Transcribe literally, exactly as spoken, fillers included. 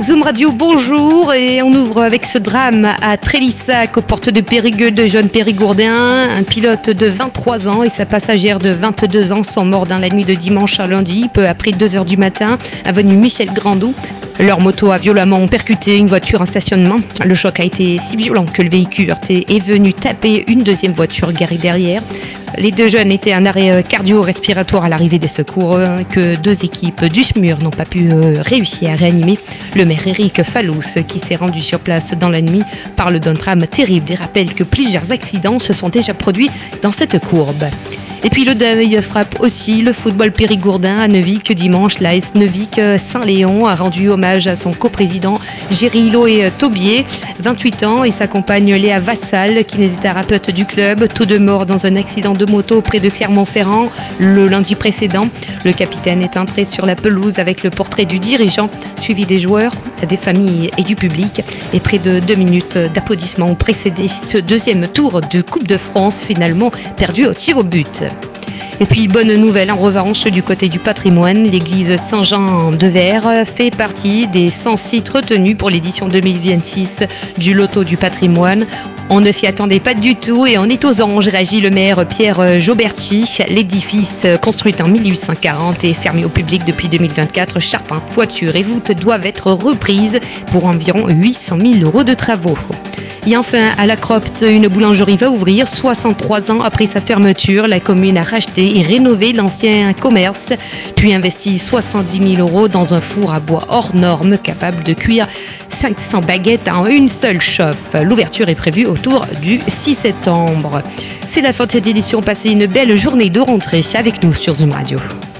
Zoom Radio, bonjour, et on ouvre avec ce drame à Trélissac, aux portes de Périgueux, de jeunes périgourdins. Un pilote de vingt-trois ans et sa passagère de vingt-deux ans sont morts dans la nuit de dimanche à lundi, peu après deux heures du matin, avenue Michel Grandou. Leur moto a violemment percuté une voiture en stationnement. Le choc a été si violent que le véhicule heurté est venu taper une deuxième voiture garée derrière. Les deux jeunes étaient en arrêt cardio-respiratoire à l'arrivée des secours que deux équipes du S M U R n'ont pas pu réussir à réanimer. Le maire Éric Fallous, qui s'est rendu sur place dans la nuit, parle d'un drame terrible et rappelle que plusieurs accidents se sont déjà produits dans cette courbe. Et puis le deuil frappe aussi le football périgourdin à Neuvic dimanche. L'A S Neuvic Saint-Léon a rendu hommage à son coprésident Géry et Tobier, vingt-huit ans, et sa compagne Léa Vassal, kinésithérapeute du club, tous deux morts dans un accident de moto près de Clermont-Ferrand le lundi précédent. Le capitaine est entré sur la pelouse avec le portrait du dirigeant, suivi des joueurs, des familles et du public. Et près de deux minutes d'applaudissements ont précédé ce deuxième tour de Coupe de France, finalement perdu au tir au but. Et puis, bonne nouvelle en revanche du côté du patrimoine, l'église Saint-Jean de Vert fait partie des cent sites retenus pour l'édition deux mille vingt-six du Loto du patrimoine. On ne s'y attendait pas du tout et on est aux anges, réagit le maire Pierre Joberti. L'édifice, construit en mille huit cent quarante et fermé au public depuis deux mille vingt-quatre, charpente, toiture et voûte doivent être reprises pour environ huit cent mille euros de travaux. Et enfin, à la Cropte, une boulangerie va ouvrir. soixante-trois ans après sa fermeture, la commune a racheté et rénové l'ancien commerce, puis investi soixante-dix mille euros dans un four à bois hors norme capable de cuire cinq cents baguettes en une seule chauffe. L'ouverture est prévue autour du six septembre. C'est la fin de cette édition. Passez une belle journée de rentrée avec nous sur Zoom Radio.